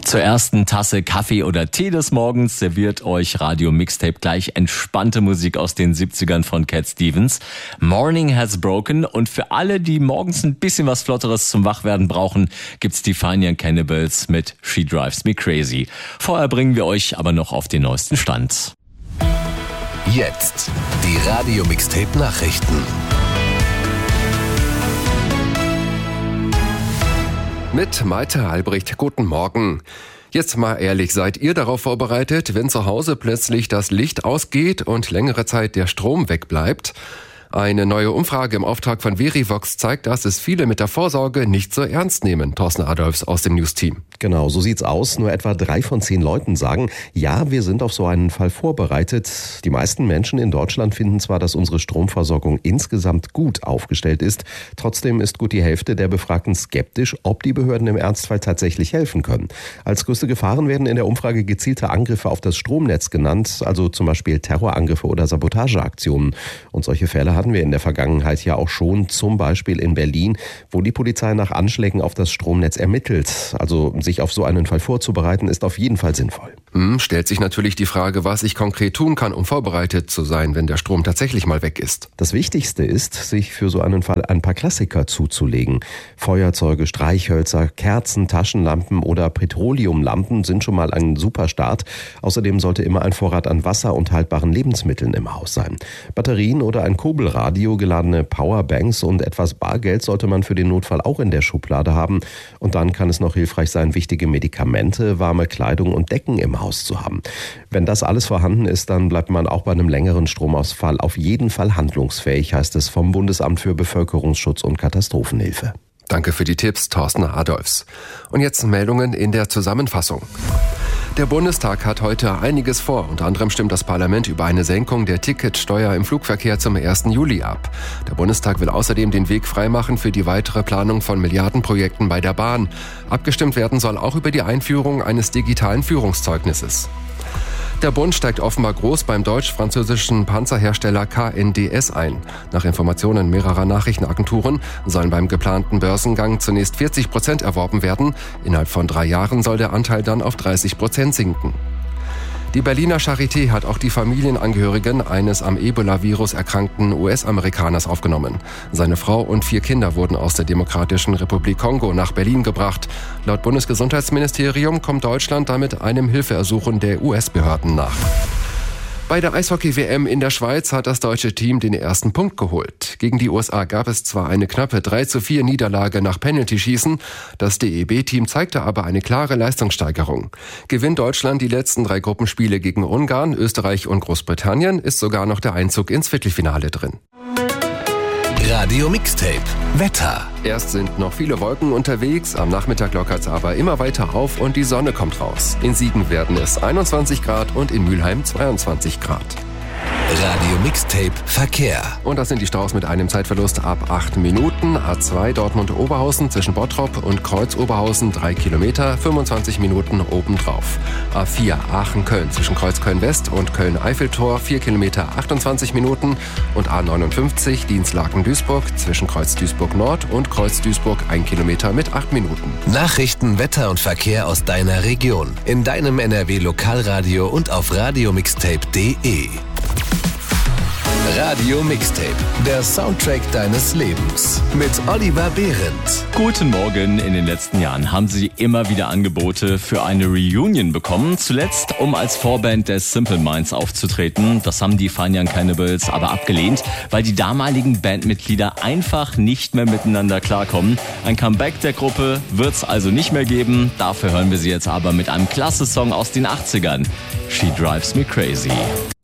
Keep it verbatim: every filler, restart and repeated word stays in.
Zur ersten Tasse Kaffee oder Tee des Morgens serviert euch Radio Mixtape gleich entspannte Musik aus den siebzigern von Cat Stevens. Morning Has Broken, und für alle, die morgens ein bisschen was Flotteres zum Wachwerden brauchen, gibt's die Fine Young Cannibals mit She Drives Me Crazy. Vorher bringen wir euch aber noch auf den neuesten Stand. Jetzt die Radio Mixtape Nachrichten. Mit Malte Albrecht, guten Morgen. Jetzt mal ehrlich, seid ihr darauf vorbereitet, wenn zu Hause plötzlich das Licht ausgeht und längere Zeit der Strom wegbleibt? Eine neue Umfrage im Auftrag von Verivox zeigt, dass es viele mit der Vorsorge nicht so ernst nehmen. Thorsten Adolfs aus dem News-Team. Genau, so sieht's aus. Nur etwa drei von zehn Leuten sagen, ja, wir sind auf so einen Fall vorbereitet. Die meisten Menschen in Deutschland finden zwar, dass unsere Stromversorgung insgesamt gut aufgestellt ist. Trotzdem ist gut die Hälfte der Befragten skeptisch, ob die Behörden im Ernstfall tatsächlich helfen können. Als größte Gefahren werden in der Umfrage gezielte Angriffe auf das Stromnetz genannt, also zum Beispiel Terrorangriffe oder Sabotageaktionen. Und solche Fälle hatten wir in der Vergangenheit ja auch schon, zum Beispiel in Berlin, wo die Polizei nach Anschlägen auf das Stromnetz ermittelt. Also sich auf so einen Fall vorzubereiten, ist auf jeden Fall sinnvoll. Hm, stellt sich natürlich die Frage, was ich konkret tun kann, um vorbereitet zu sein, wenn der Strom tatsächlich mal weg ist. Das Wichtigste ist, sich für so einen Fall ein paar Klassiker zuzulegen. Feuerzeuge, Streichhölzer, Kerzen, Taschenlampen oder Petroleumlampen sind schon mal ein super Start. Außerdem sollte immer ein Vorrat an Wasser und haltbaren Lebensmitteln im Haus sein. Batterien oder ein Kurbelradio, geladene Powerbanks und etwas Bargeld sollte man für den Notfall auch in der Schublade haben. Und dann kann es noch hilfreich sein, wichtige Medikamente, warme Kleidung und Decken im Haus zu haben. Wenn das alles vorhanden ist, dann bleibt man auch bei einem längeren Stromausfall auf jeden Fall handlungsfähig, heißt es vom Bundesamt für Bevölkerungsschutz und Katastrophenhilfe. Danke für die Tipps, Thorsten Adolfs. Und jetzt Meldungen in der Zusammenfassung. Der Bundestag hat heute einiges vor. Unter anderem stimmt das Parlament über eine Senkung der Ticketsteuer im Flugverkehr zum ersten Juli ab. Der Bundestag will außerdem den Weg freimachen für die weitere Planung von Milliardenprojekten bei der Bahn. Abgestimmt werden soll auch über die Einführung eines digitalen Führungszeugnisses. Der Bund steigt offenbar groß beim deutsch-französischen Panzerhersteller K N D S ein. Nach Informationen mehrerer Nachrichtenagenturen sollen beim geplanten Börsengang zunächst vierzig Prozent erworben werden. Innerhalb von drei Jahren soll der Anteil dann auf dreißig Prozent sinken. Die Berliner Charité hat auch die Familienangehörigen eines am Ebola-Virus erkrankten U S-Amerikaners aufgenommen. Seine Frau und vier Kinder wurden aus der Demokratischen Republik Kongo nach Berlin gebracht. Laut Bundesgesundheitsministerium kommt Deutschland damit einem Hilfeersuchen der U S-Behörden nach. Bei der Eishockey-W M in der Schweiz hat das deutsche Team den ersten Punkt geholt. Gegen die U S A gab es zwar eine knappe drei zu vier Niederlage nach Penaltyschießen, das D E B-Team zeigte aber eine klare Leistungssteigerung. Gewinnt Deutschland die letzten drei Gruppenspiele gegen Ungarn, Österreich und Großbritannien, ist sogar noch der Einzug ins Viertelfinale drin. Radio Mixtape Wetter. Erst sind noch viele Wolken unterwegs, am Nachmittag lockert es aber immer weiter auf und die Sonne kommt raus. In Siegen werden es einundzwanzig Grad und in Mülheim zweiundzwanzig Grad. Radio Mixtape Verkehr. Und das sind die Staus mit einem Zeitverlust ab acht Minuten. A zwei Dortmund-Oberhausen zwischen Bottrop und Kreuz-Oberhausen drei Kilometer, fünfundzwanzig Minuten obendrauf. A vier Aachen-Köln zwischen Kreuz-Köln-West und Köln-Eiffeltor vier Kilometer, achtundzwanzig Minuten. Und A neunundfünfzig Dienstlaken-Duisburg zwischen Kreuz-Duisburg-Nord und Kreuz-Duisburg ein Kilometer mit acht Minuten. Nachrichten, Wetter und Verkehr aus deiner Region. In deinem N R W-Lokalradio und auf radiomixtape punkt de. Radio Mixtape, der Soundtrack deines Lebens. Mit Oliver Behrendt. Guten Morgen. In den letzten Jahren haben sie immer wieder Angebote für eine Reunion bekommen. Zuletzt, um als Vorband des Simple Minds aufzutreten. Das haben die Fine Young Cannibals aber abgelehnt, weil die damaligen Bandmitglieder einfach nicht mehr miteinander klarkommen. Ein Comeback der Gruppe wird's also nicht mehr geben. Dafür hören wir sie jetzt aber mit einem klasse Song aus den achtzigern. She Drives Me Crazy.